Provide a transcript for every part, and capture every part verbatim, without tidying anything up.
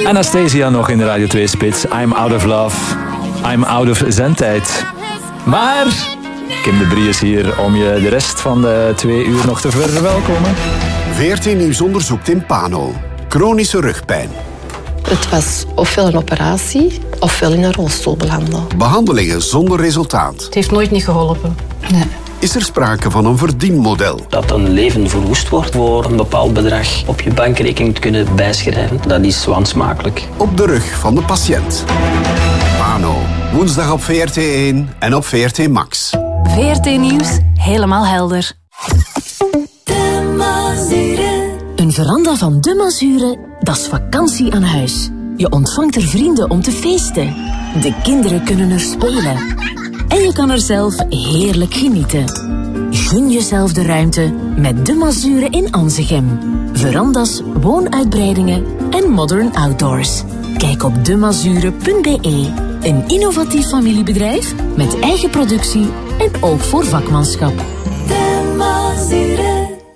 Anastasia nog in de Radio twee Spits. I'm out of love. I'm out of zendtijd. Maar Kim de Brie is hier om je de rest van de twee uur nog te verwelkomen. V R T Nieuws onderzoekt in Pano. Chronische rugpijn. Het was ofwel een operatie, ofwel in een rolstoel belanden. Behandelingen zonder resultaat. Het heeft nooit niet geholpen. Nee. Is er sprake van een verdienmodel? Dat een leven verwoest wordt voor een bepaald bedrag op je bankrekening te kunnen bijschrijven, dat is wansmakelijk. Op de rug van de patiënt. Pano. Woensdag op V R T één en op V R T Max. V R T Nieuws, helemaal helder. De Mazure. Een veranda van De Mazure, dat is vakantie aan huis. Je ontvangt er vrienden om te feesten. De kinderen kunnen er spelen. En je kan er zelf heerlijk genieten. Gun jezelf de ruimte met De Mazure in Anzegem. Verandas, woonuitbreidingen en modern outdoors. Kijk op de mazure punt b e. Een innovatief familiebedrijf met eigen productie en ook voor vakmanschap. De Mazure.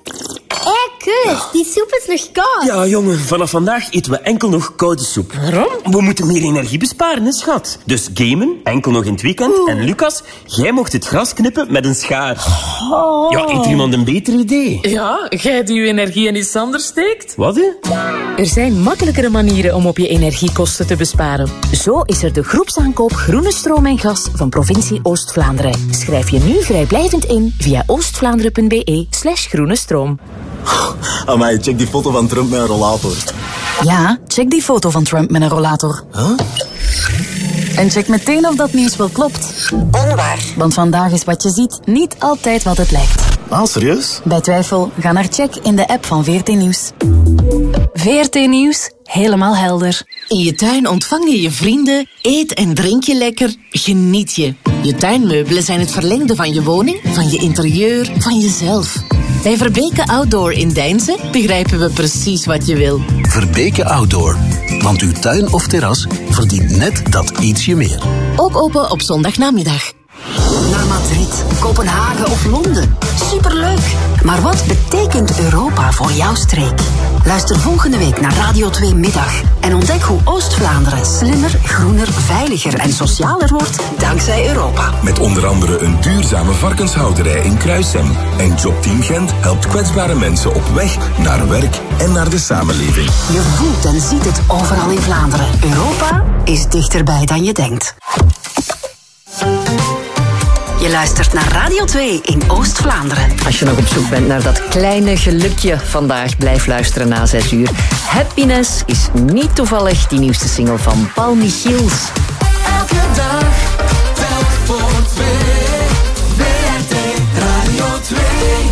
Kus, die soep is nog koud. Ja, jongen, vanaf vandaag eten we enkel nog koude soep. Waarom? We moeten meer energie besparen, hè, schat. Dus gamen, enkel nog in het weekend. Oeh. En Lucas, jij mocht het gras knippen met een schaar. Oh. Ja, heeft iemand een beter idee? Ja, jij die je energie in iets anders steekt. Wat, hè? Er zijn makkelijkere manieren om op je energiekosten te besparen. Zo is er de groepsaankoop Groene Stroom en Gas van provincie Oost-Vlaanderen. Schrijf je nu vrijblijvend in via oostvlaanderen punt b e slash groene stroom. Amai, check die foto van Trump met een rollator. Ja, check die foto van Trump met een rollator. Huh? En check meteen of dat nieuws wel klopt. Onwaar. Want vandaag is wat je ziet niet altijd wat het lijkt. Ah, serieus? Bij twijfel, ga naar check in de app van V R T Nieuws. V R T Nieuws, helemaal helder. In je tuin ontvang je je vrienden, eet en drink je lekker, geniet je. Je tuinmeubelen zijn het verlengde van je woning, van je interieur, van jezelf. Bij Verbeke Outdoor in Deinze begrijpen we precies wat je wil. Verbeke Outdoor. Want uw tuin of terras verdient net dat ietsje meer. Ook open op zondagnamiddag. Naar Madrid, Kopenhagen of Londen. Superleuk! Maar wat betekent Europa voor jouw streek? Luister volgende week naar Radio twee Middag en ontdek hoe Oost-Vlaanderen slimmer, groener, veiliger en socialer wordt dankzij Europa. Met onder andere een duurzame varkenshouderij in Kruissem. En Jobteam Gent helpt kwetsbare mensen op weg naar werk en naar de samenleving. Je voelt en ziet het overal in Vlaanderen. Europa is dichterbij dan je denkt. Je luistert naar Radio twee in Oost-Vlaanderen. Als je nog op zoek bent naar dat kleine gelukje vandaag, blijf luisteren na zes uur. Happiness is niet toevallig die nieuwste single van Paul Michiels. Elke dag, telk voor twee. V R T Radio twee.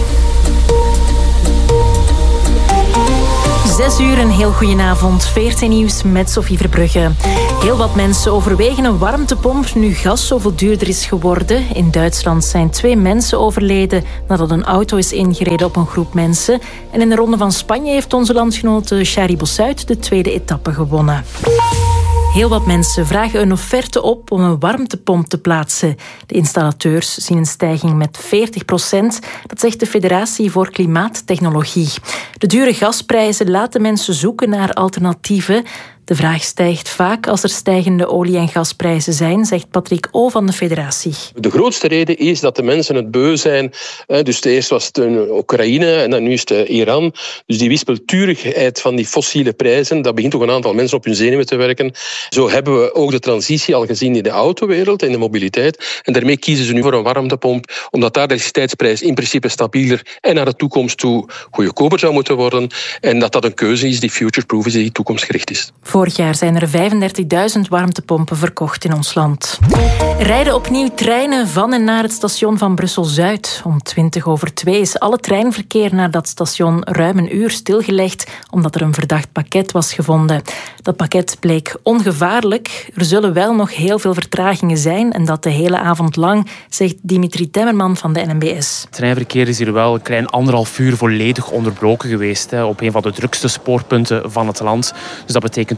Zes uur, een heel goedenavond. V R T Nieuws met Sophie Verbrugge. Heel wat mensen overwegen een warmtepomp nu gas zoveel duurder is geworden. In Duitsland zijn twee mensen overleden nadat een auto is ingereden op een groep mensen. En in de Ronde van Spanje heeft onze landgenote Shari Bossuit de tweede etappe gewonnen. Heel wat mensen vragen een offerte op om een warmtepomp te plaatsen. De installateurs zien een stijging met veertig procent. Dat zegt de Federatie voor Klimaattechnologie. De dure gasprijzen laten mensen zoeken naar alternatieven. De vraag stijgt vaak als er stijgende olie- en gasprijzen zijn, zegt Patrick O. van de Federatie. De grootste reden is dat de mensen het beu zijn. Dus eerst was het Oekraïne en dan nu is het Iran. Dus die wispelturigheid van die fossiele prijzen, dat begint toch een aantal mensen op hun zenuwen te werken. Zo hebben we ook de transitie al gezien in de autowereld en de mobiliteit. En daarmee kiezen ze nu voor een warmtepomp, omdat daar de elektriciteitsprijs in principe stabieler en naar de toekomst toe goedkoper zou moeten worden. En dat dat een keuze is die future-proof is, die toekomstgericht is. Vorig jaar zijn er vijfendertigduizend warmtepompen verkocht in ons land. Rijden opnieuw treinen van en naar het station van Brussel-Zuid. Om twintig over twee is alle treinverkeer naar dat station ruim een uur stilgelegd, omdat er een verdacht pakket was gevonden. Dat pakket bleek ongevaarlijk. Er zullen wel nog heel veel vertragingen zijn en dat de hele avond lang, zegt Dimitri Temmerman van de N M B S. Het treinverkeer is hier wel een klein anderhalf uur volledig onderbroken geweest, hè, op een van de drukste spoorpunten van het land. Dus dat betekent ook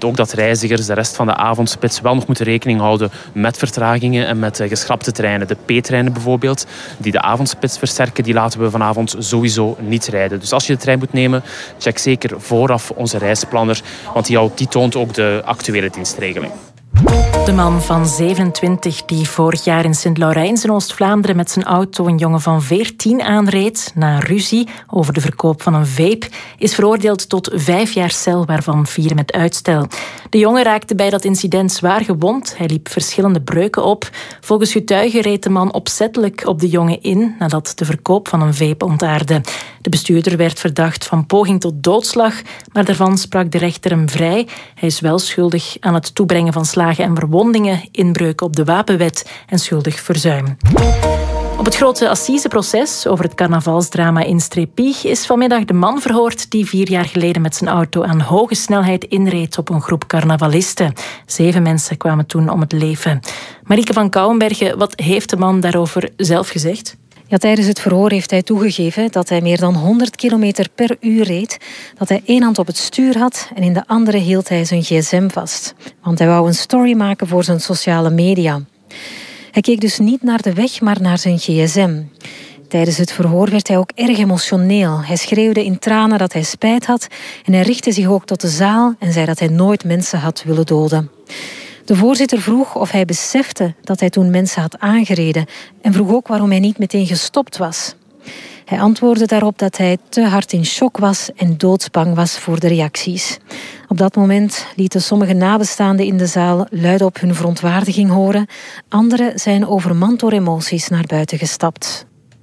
ook dat reizigers de rest van de avondspits wel nog moeten rekening houden met vertragingen en met geschrapte treinen. De P-treinen bijvoorbeeld, die de avondspits versterken, die laten we vanavond sowieso niet rijden. Dus als je de trein moet nemen, check zeker vooraf onze reisplanner, want die, die toont ook de actuele dienstregeling. De man van zevenentwintig die vorig jaar in Sint-Laurijns in Oost-Vlaanderen met zijn auto een jongen van veertien aanreed na ruzie over de verkoop van een vape, is veroordeeld tot vijf jaar cel, waarvan vier met uitstel. De jongen raakte bij dat incident zwaar gewond. Hij liep verschillende breuken op. Volgens getuigen reed de man opzettelijk op de jongen in nadat de verkoop van een vape ontaarde. De bestuurder werd verdacht van poging tot doodslag, maar daarvan sprak de rechter hem vrij. Hij is wel schuldig aan het toebrengen van slagen en verwondingen, inbreuk op de wapenwet en schuldig verzuim. Op het grote assiseproces over het carnavalsdrama in Strépy is vanmiddag de man verhoord die vier jaar geleden met zijn auto aan hoge snelheid inreed op een groep carnavalisten. Zeven mensen kwamen toen om het leven. Marieke van Kouwenbergen, wat heeft de man daarover zelf gezegd? Ja, tijdens het verhoor heeft hij toegegeven dat hij meer dan honderd kilometer per uur reed, dat hij één hand op het stuur had en in de andere hield hij zijn gsm vast. Want hij wou een story maken voor zijn sociale media. Hij keek dus niet naar de weg, maar naar zijn gsm. Tijdens het verhoor werd hij ook erg emotioneel. Hij schreeuwde in tranen dat hij spijt had en hij richtte zich ook tot de zaal en zei dat hij nooit mensen had willen doden. De voorzitter vroeg of hij besefte dat hij toen mensen had aangereden en vroeg ook waarom hij niet meteen gestopt was. Hij antwoordde daarop dat hij te hard in shock was en doodsbang was voor de reacties. Op dat moment lieten sommige nabestaanden in de zaal luidop hun verontwaardiging horen. Anderen zijn overmand door emoties naar buiten gestapt.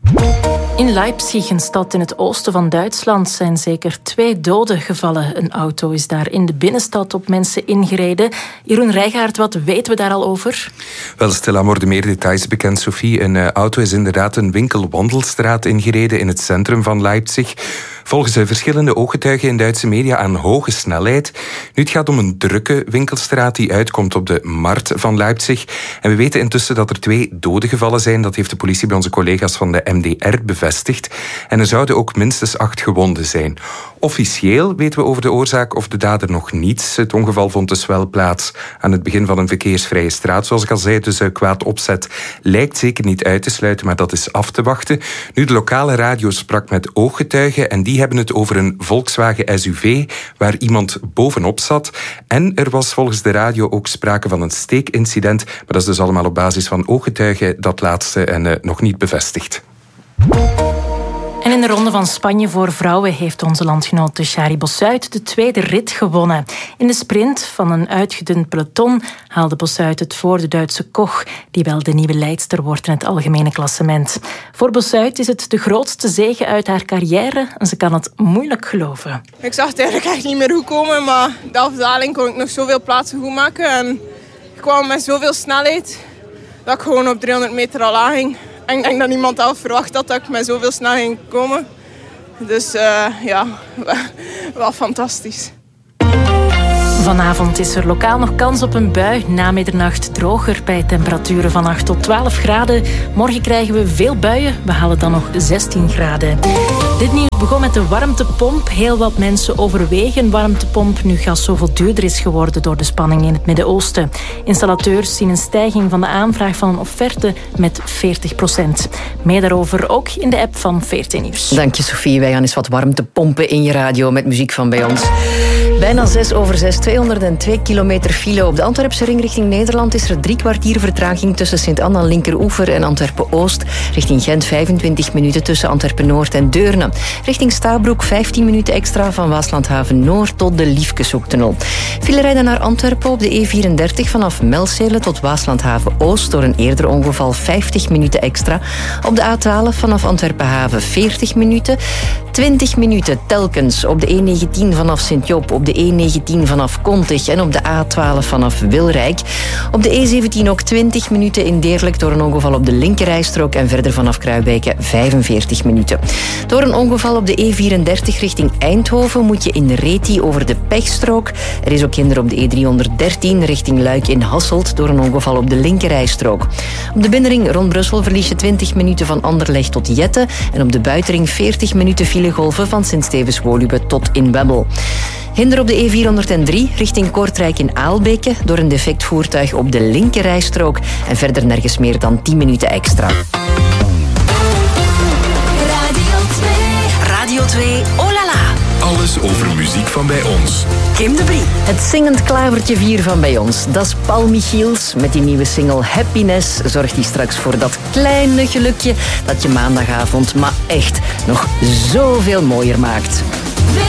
In Leipzig, een stad in het oosten van Duitsland, zijn zeker twee doden gevallen. Een auto is daar in de binnenstad op mensen ingereden. Jeroen Rijgaard, wat weten we daar al over? Wel, stilaan worden meer details bekend, Sophie. Een uh, auto is inderdaad een winkelwandelstraat ingereden in het centrum van Leipzig. Volgens de verschillende ooggetuigen in Duitse media aan hoge snelheid. Nu, het gaat om een drukke winkelstraat die uitkomt op de Markt van Leipzig. En we weten intussen dat er twee doden gevallen zijn. Dat heeft de politie bij onze collega's van de M D R bevestigd. En er zouden ook minstens acht gewonden zijn. Officieel weten we over de oorzaak of de dader nog niets. Het ongeval vond dus wel plaats aan het begin van een verkeersvrije straat. Zoals ik al zei, dus kwaad opzet lijkt zeker niet uit te sluiten, maar dat is af te wachten. Nu, de lokale radio sprak met ooggetuigen en die hebben het over een Volkswagen S U V waar iemand bovenop zat. En er was volgens de radio ook sprake van een steekincident, maar dat is dus allemaal op basis van ooggetuigen, dat laatste en uh, nog niet bevestigd. En in de Ronde van Spanje voor vrouwen heeft onze landgenote Shari Bossuit de tweede rit gewonnen. In de sprint van een uitgedund peloton haalde Bossuit het voor de Duitse Koch, die wel de nieuwe leidster wordt in het algemene klassement. Voor Bossuit is het de grootste zege uit haar carrière en ze kan het moeilijk geloven. Ik zag het eigenlijk echt niet meer goed komen, maar de afdaling kon ik nog zoveel plaatsen goed maken. En ik kwam met zoveel snelheid dat ik gewoon op driehonderd meter al aanging. En ik denk dat niemand al verwacht had dat ik met zoveel snel ging komen. Dus uh, ja, wel fantastisch. Vanavond is er lokaal nog kans op een bui. Na middernacht droger bij temperaturen van acht tot twaalf graden. Morgen krijgen we veel buien. We halen dan nog zestien graden. Dit nieuws begon met de warmtepomp. Heel wat mensen overwegen een warmtepomp nu gas zoveel duurder is geworden door de spanning in het Midden-Oosten. Installateurs zien een stijging van de aanvraag van een offerte met veertig procent. Meer daarover ook in de app van V R T Nieuws. Dank je, Sophie. Wij gaan eens wat warmtepompen in je radio met muziek van bij ons. Bijna zes over zes, tweehonderdtwee kilometer file. Op de Antwerpse ring richting Nederland is er drie kwartier vertraging tussen Sint-Anna Linkeroever en Antwerpen-Oost. Richting Gent vijfentwintig minuten tussen Antwerpen-Noord en Deurne. Richting Stabroek vijftien minuten extra van Waaslandhaven Noord tot de Liefkesoektunnel. File rijden naar Antwerpen op de E vierendertig vanaf Melzele tot Waaslandhaven Oost door een eerder ongeval vijftig minuten extra. Op de A twaalf vanaf Antwerpenhaven veertig minuten. twintig minuten telkens op de E negentien vanaf Sint-Job, op de E negentien vanaf Kontig en op de A twaalf vanaf Wilrijk. Op de E zeventien ook twintig minuten in Deerlijk door een ongeval op de linkerrijstrook en verder vanaf Kruibeke vijfenveertig minuten. Door een ongeval ongeval op de E vierendertig richting Eindhoven. Moet je in Reti over de pechstrook. Er is ook hinder op de E driehonderddertien richting Luik in Hasselt door een ongeval op de linkerrijstrook. Op de binnenring rond Brussel verlies je twintig minuten van Anderlecht tot Jette. En op de buitenring veertig minuten filegolven van Sint-Stevens-Woluwe tot in Webbel. Hinder op de E vierhonderddrie richting Kortrijk in Aalbeke door een defect voertuig op de linkerrijstrook. En verder nergens meer dan tien minuten extra. Radio twee, oh la la. Alles over muziek van bij ons. Kim de Brie. Het zingend klavertje vier van bij ons. Dat is Paul Michiels. Met die nieuwe single Happiness zorgt hij straks voor dat kleine gelukje dat je maandagavond maar echt nog zoveel mooier maakt.